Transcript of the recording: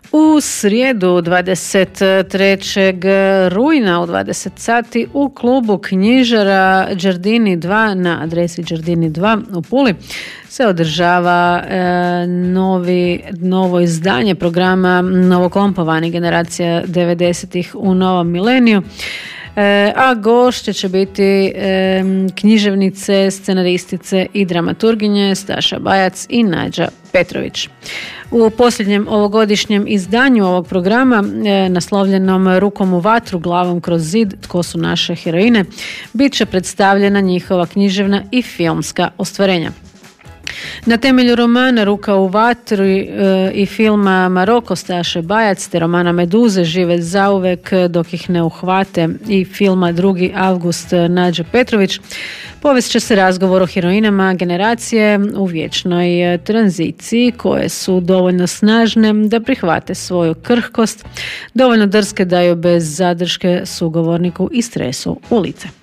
U srijedu 23. rujna u 20 sati u klubu knjižara Đardini 2 na adresi Đardini 2 u Puli se održava novo izdanje programa Novokompovani generacija 90-ih u novom mileniju. A gošće će biti književnice, scenaristice i dramaturginje Staša Bajac i Nađa Petrović. U posljednjem ovogodišnjem izdanju ovog programa, naslovljenom Rukom u vatru, glavom kroz zid, tko su naše heroine, bit će predstavljena njihova književna i filmska ostvarenja. Na temelju romana Ruka u vatru i filma Maroko Staše Bajac te romana Meduze Žive zauvek dok ih ne uhvate i filma 2. avgust Nađe Petrović, povest će se razgovor o heroinama generacije u vječnoj tranziciji koje su dovoljno snažne da prihvate svoju krhkost, dovoljno drske da ju bez zadrške sugovorniku i stresu u lice.